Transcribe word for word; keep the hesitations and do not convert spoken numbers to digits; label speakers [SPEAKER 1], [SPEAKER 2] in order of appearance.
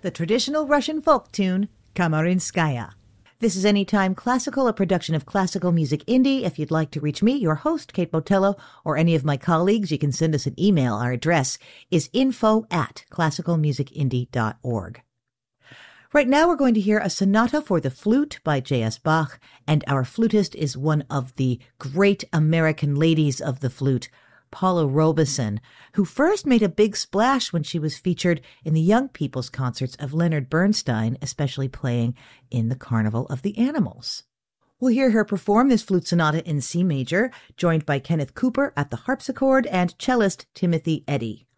[SPEAKER 1] the traditional Russian folk tune, Kamarinskaya. This is Anytime Classical, a production of Classical Music Indie. If you'd like to reach me, your host, Kate Botello, or any of my colleagues, you can send us an email. Our address is info at classical music indie dot org. Right now we're going to hear a sonata for the flute by J S Bach, and our flutist is one of the great American ladies of the flute, Paula Robeson, who first made a big splash when she was featured in the young people's concerts of Leonard Bernstein, especially playing in the Carnival of the Animals. We'll hear her perform this flute sonata in C major, joined by Kenneth Cooper at the harpsichord and cellist Timothy Eddy.